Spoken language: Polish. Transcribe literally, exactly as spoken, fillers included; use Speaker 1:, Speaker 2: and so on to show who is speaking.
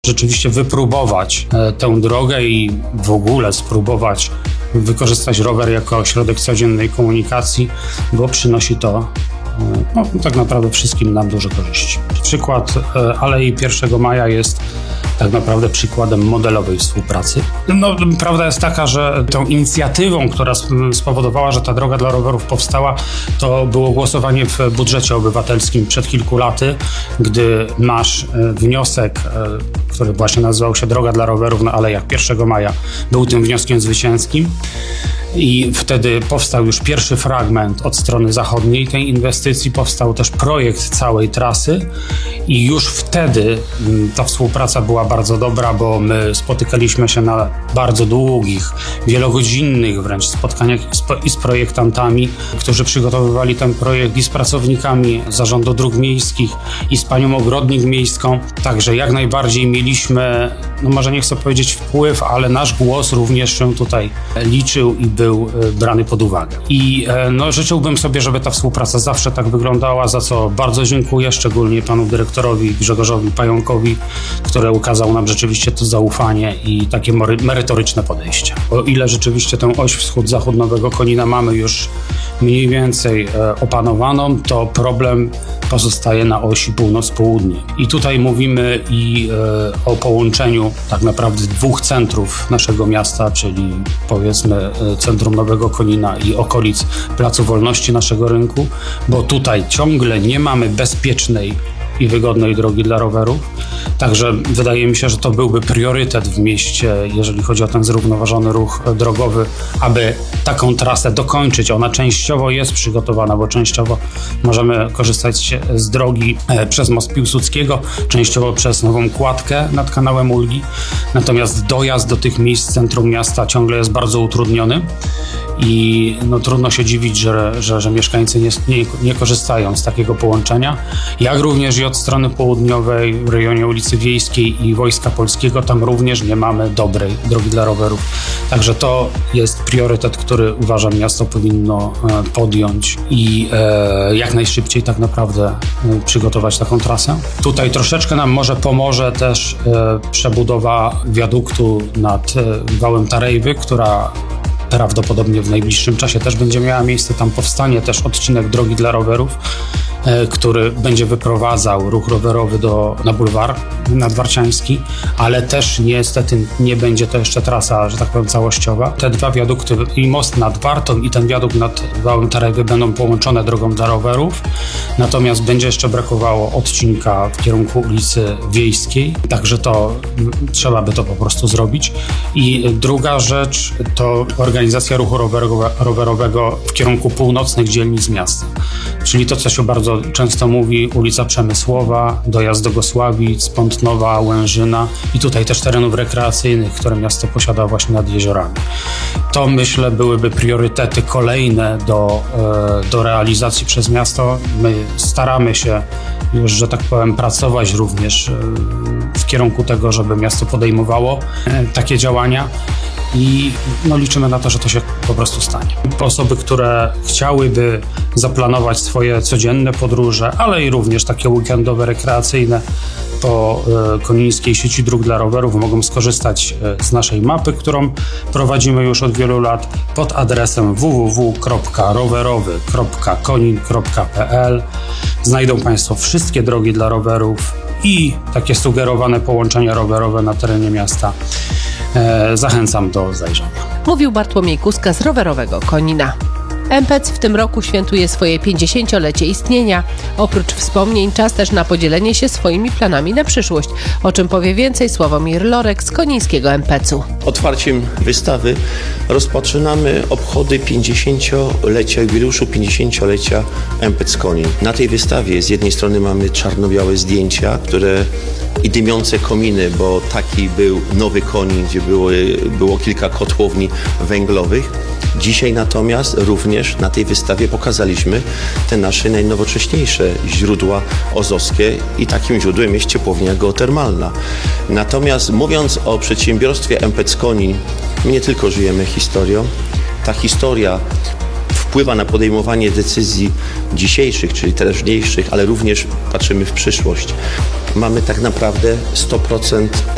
Speaker 1: rzeczywiście wypróbować tę drogę i w ogóle spróbować wykorzystać rower jako środek codziennej komunikacji, bo przynosi to no, tak naprawdę wszystkim nam duże korzyści. Przykład Alei pierwszego Maja jest tak naprawdę przykładem modelowej współpracy. No, prawda jest taka, że tą inicjatywą, która spowodowała, że ta droga dla rowerów powstała, to było głosowanie w budżecie obywatelskim przed kilku laty, gdy nasz wniosek, który właśnie nazywał się Droga dla rowerów na Alejach pierwszego Maja, był tym wnioskiem zwycięskim. I wtedy powstał już pierwszy fragment od strony zachodniej tej inwestycji, powstał też projekt całej trasy i już wtedy ta współpraca była bardzo dobra, bo my spotykaliśmy się na bardzo długich, wielogodzinnych wręcz spotkaniach i z projektantami, którzy przygotowywali ten projekt, i z pracownikami Zarządu Dróg Miejskich, i z panią ogrodnik miejską. Także jak najbardziej mieliśmy, no może nie chcę powiedzieć wpływ, ale nasz głos również się tutaj liczył i był brany pod uwagę. I no, życzyłbym sobie, żeby ta współpraca zawsze tak wyglądała, za co bardzo dziękuję, szczególnie panu dyrektorowi Grzegorzowi Pająkowi, który ukazał nam rzeczywiście to zaufanie i takie merytoryczne podejście. O ile rzeczywiście tę oś wschód-zachód Nowego Konina mamy już mniej więcej opanowaną, to problem pozostaje na osi północ-południe. I tutaj mówimy i e, o połączeniu tak naprawdę dwóch centrów naszego miasta, czyli powiedzmy centrum Nowego Konina i okolic Placu Wolności naszego rynku, bo tutaj ciągle nie mamy bezpiecznej i wygodnej drogi dla rowerów. Także wydaje mi się, że to byłby priorytet w mieście, jeżeli chodzi o ten zrównoważony ruch drogowy, aby taką trasę dokończyć. Ona częściowo jest przygotowana, bo częściowo możemy korzystać z drogi przez Most Piłsudskiego, częściowo przez Nową Kładkę nad kanałem Ulgi. Natomiast dojazd do tych miejsc z centrum miasta ciągle jest bardzo utrudniony i no, trudno się dziwić, że, że, że mieszkańcy nie, nie, nie korzystają z takiego połączenia. Jak również i od strony południowej w rejonie ulicy Wiejskiej i Wojska Polskiego, tam również nie mamy dobrej drogi dla rowerów. Także to jest priorytet, który uważam miasto powinno podjąć i e, jak najszybciej tak naprawdę e, przygotować taką trasę. Tutaj troszeczkę nam może pomoże też e, przebudowa wiaduktu nad e, wałem Tarejwy, która prawdopodobnie w najbliższym czasie też będzie miała miejsce. Tam powstanie też odcinek drogi dla rowerów, który będzie wyprowadzał ruch rowerowy do, na bulwar nadwarciański, ale też niestety nie będzie to jeszcze trasa, że tak powiem, całościowa. Te dwa wiadukty, i most nad Wartą i ten wiadukt nad wałem Tarejwy, będą połączone drogą dla rowerów, natomiast będzie jeszcze brakowało odcinka w kierunku ulicy Wiejskiej, także to trzeba by to po prostu zrobić. I druga rzecz to organizacja ruchu rowerowego, rowerowego w kierunku północnych dzielnic miasta, czyli to, co się bardzo często mówi, ulica Przemysłowa, dojazd do Gosławic, Pątnowa, Łężyna i tutaj też terenów rekreacyjnych, które miasto posiada właśnie nad jeziorami. To, myślę, byłyby priorytety kolejne do, do realizacji przez miasto. My staramy się już, że tak powiem, pracować również w kierunku tego, żeby miasto podejmowało takie działania. I no, liczymy na to, że to się po prostu stanie. Osoby, które chciałyby zaplanować swoje codzienne podróże, ale i również takie weekendowe, rekreacyjne po e, Konińskiej Sieci Dróg dla Rowerów, mogą skorzystać e, z naszej mapy, którą prowadzimy już od wielu lat pod adresem w w w kropka rowerowy kropka konin kropka p l. Znajdą Państwo wszystkie drogi dla rowerów i takie sugerowane połączenia rowerowe na terenie miasta. Zachęcam do zajrzenia.
Speaker 2: Mówił Bartłomiej Kuska z Rowerowego Konina. M P C w tym roku świętuje swoje pięćdziesięciolecie istnienia. Oprócz wspomnień czas też na podzielenie się swoimi planami na przyszłość, o czym powie więcej Sławomir Lorek z konińskiego M P C u.
Speaker 3: Otwarciem wystawy rozpoczynamy obchody pięćdziesięciolecia, jubileuszu pięćdziesięciolecia M P C Konin. Na tej wystawie z jednej strony mamy czarno-białe zdjęcia, które i dymiące kominy, bo taki był Nowy Konin, gdzie było, było kilka kotłowni węglowych. Dzisiaj natomiast również na tej wystawie pokazaliśmy te nasze najnowocześniejsze źródła ozowskie i takim źródłem jest ciepłownia geotermalna. Natomiast mówiąc o przedsiębiorstwie M P C Konin, my nie tylko żyjemy historią, ta historia wpływa na podejmowanie decyzji dzisiejszych, czyli teraźniejszych, ale również patrzymy w przyszłość. Mamy tak naprawdę sto procent